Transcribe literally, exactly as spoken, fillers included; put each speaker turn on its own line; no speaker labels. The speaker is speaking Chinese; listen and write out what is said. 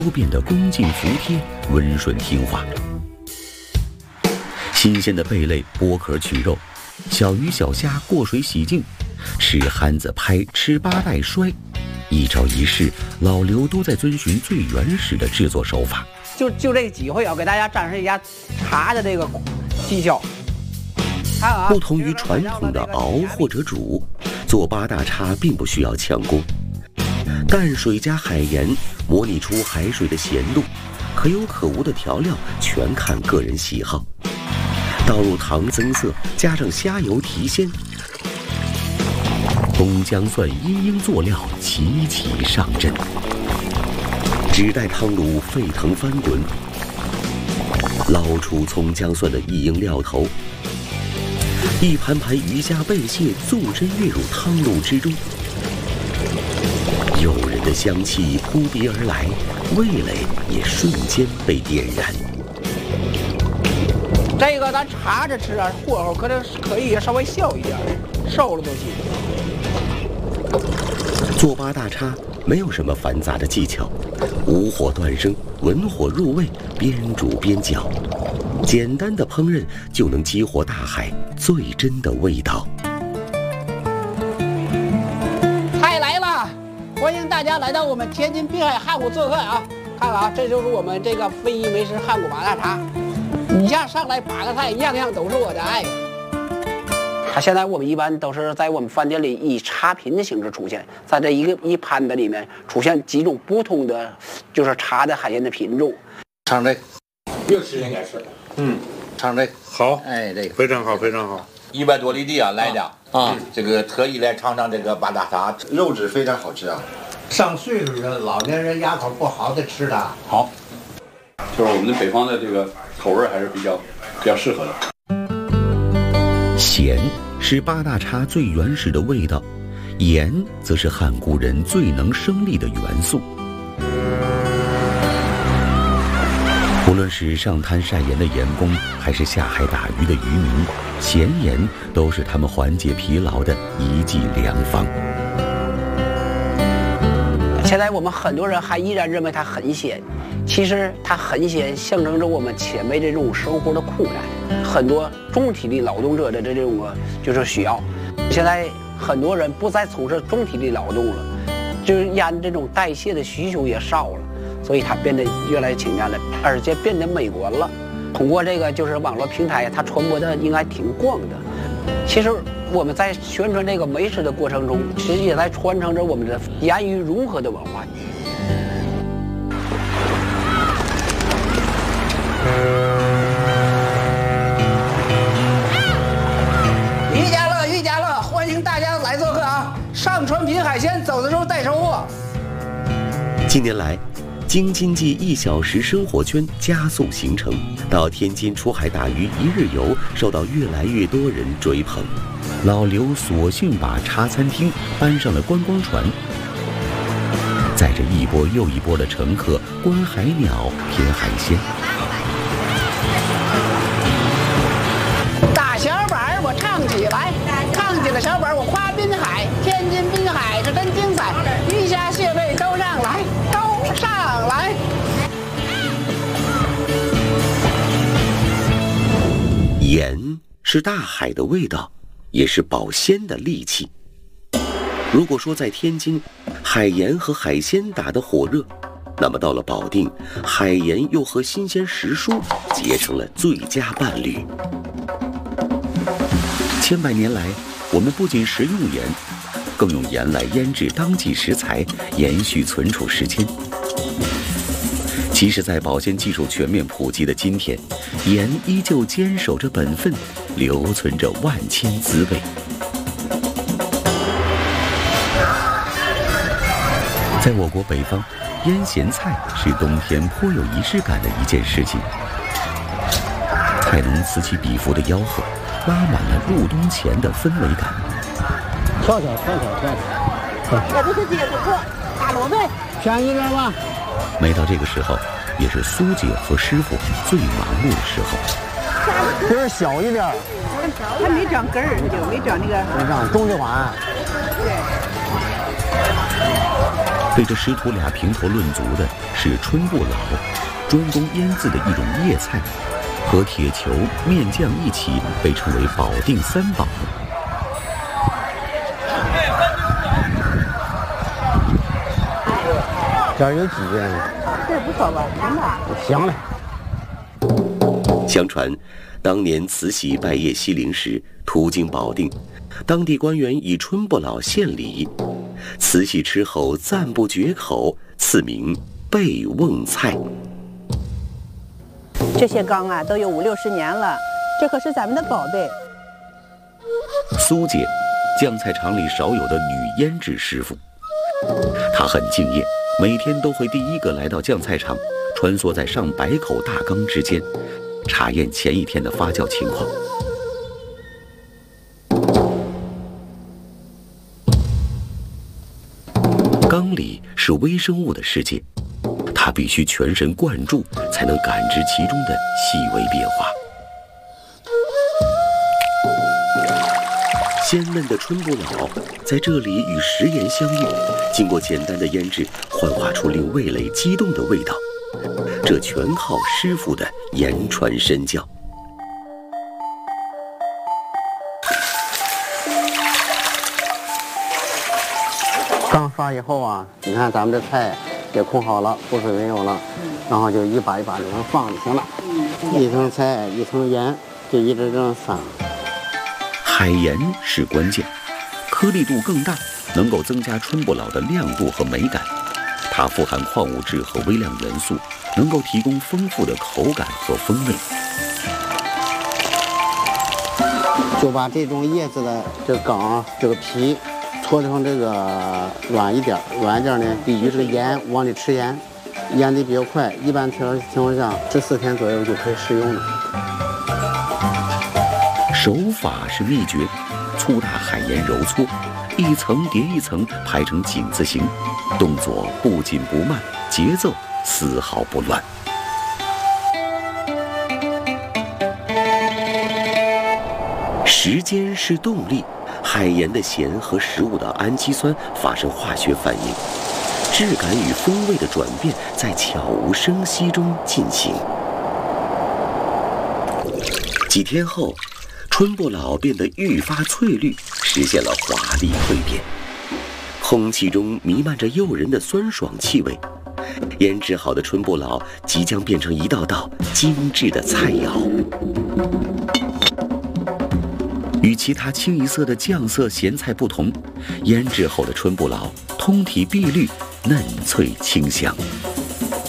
都变得恭敬服帖、温顺听话。新鲜的贝类剥壳取肉，小鱼小虾过水洗净，吃憨子拍，吃八代摔，一招一式，老刘都在遵循最原始的制作手法。
就就这个机会啊，给大家展示一下茶的这个技巧。啊、
不同于传统的熬或者煮，做八大碴并不需要强攻。淡水加海盐，模拟出海水的咸度，可有可无的调料全看个人喜好。倒入糖增色，加上虾油提鲜，葱姜蒜一应佐料齐齐上阵，只待汤卤沸腾翻滚，捞出葱姜蒜的一应料头，一盘盘鱼虾贝蟹纵身跃入汤卤之中，诱人的香气扑鼻而来，味蕾也瞬间被点燃。
这个咱茶着吃啊，火候可能可以稍微小一点，熟了就行。
做八大碴没有什么繁杂的技巧，无火断生，文火入味，边煮边搅，简单的烹饪就能激活大海最真的味道。
菜来了，欢迎大家来到我们天津滨海汉谷做客啊！看看啊，这就是我们这个非遗美食汉谷八大碴。以下上来八个菜，样样都是我的爱。它现在我们一般都是在我们饭店里以茶品的形式出现，在这一个一盘子里面出现几种不同的，就是茶的海鲜的品种。
尝这，
又吃应该是，
嗯，尝这
好，
哎，这个
非常好，非常好。
一百多里地啊来的
啊，
这个特意来尝尝这个八大碴，
肉质非常好吃啊。
上岁数的老年人牙口不好的吃它
好，就是我们北方的这个口味还是比较比较适合的。
咸是八大碴最原始的味道，盐则是汉古人最能生力的元素。无论是上滩晒盐的盐工，还是下海打鱼的渔民，咸盐都是他们缓解疲劳的一剂良方。
现在我们很多人还依然认为它很咸，其实它很咸，象征着我们前辈这种生活的苦难，很多重体力劳动者的这种就是需要。现在很多人不再从事重体力劳动了，就是烟这种代谢的需求也少了，所以它变得越来越清淡了，而且变得美观了。通过这个就是网络平台，它传播的应该挺广的。其实我们在宣传这个美食的过程中，其实也在传承着我们的盐鱼融合的文化。于家乐，于家乐，欢迎大家来做客啊！上船品海鲜，走的时候带收获。
近年来，京津冀一小时生活圈加速形成，到天津出海打鱼一日游受到越来越多人追捧。老刘索性把茶餐厅搬上了观光船，载着一波又一波的乘客观海鸟、品海鲜。
大小板我唱起来，唱起了小板我夸滨海，天津滨海这真精彩，鱼虾蟹贝都上来，都上来。
盐是大海的味道，也是保鲜的利器。如果说在天津，海盐和海鲜打得火热，那么到了保定，海盐又和新鲜时蔬结成了最佳伴侣。千百年来，我们不仅食用盐，更用盐来腌制当季食材，延续存储时间。即使在保鲜技术全面普及的今天，盐依旧坚守着本分，留存着万千滋味。在我国北方，腌咸菜是冬天颇有仪式感的一件事情。菜农此起彼伏的吆喝，拉满了入冬前的氛围感。
跳跳跳跳跳跳，
也不是接不过，大萝卜
便宜点吧。
每到这个时候，也是苏姐和师傅最忙碌的时候。
根儿小一点，
它没长根儿，就没长那个。
没长中这款。
对。
对着师徒俩评头论足的是春不老，专攻腌制的一种叶菜，和铁球、面酱一起被称为保定三宝。
这儿有几个？
这不错吧？行吧？
行了。
相传，当年慈禧拜谒西陵时，途经保定，当地官员以春不老献礼，慈禧吃后赞不绝口，赐名备瓮菜。
这些缸啊，都有五六十年了，这可是咱们的宝贝。
苏姐，酱菜厂里少有的女腌制师傅，她很敬业，每天都会第一个来到酱菜厂，穿梭在上百口大缸之间，查验前一天的发酵情况。缸里是微生物的世界，他必须全神贯注，才能感知其中的细微变化。鲜嫩的春不老在这里与食盐相遇，经过简单的腌制，幻化出令味蕾激动的味道。这全靠师傅的言传身教。
刚刷以后啊，你看咱们这菜也控好了，浮水没有了，然后就一把一把这样放就行了。一层菜一层盐，就一直这样撒。
海盐是关键，颗粒度更大，能够增加春不老的亮度和美感。它富含矿物质和微量元素，能够提供丰富的口感和风味。
就把这种叶子的这个梗、这个皮搓成这个软一点，软一点呢，必须这个盐往里吃盐，腌得比较快，一般情况下十四天左右就可以食用了。
手法是秘诀，粗大海盐揉搓，一层叠一层排成井字形，动作不紧不慢，节奏丝毫不乱。时间是动力，海盐的咸和食物的氨基酸发生化学反应，质感与风味的转变在悄无声息中进行。几天后，春不老变得愈发翠绿，实现了华丽蜕变。空气中弥漫着诱人的酸爽气味，腌制好的春不老即将变成一道道精致的菜肴。与其他清一色的酱色咸菜不同，腌制后的春不老通体碧绿，嫩脆清香。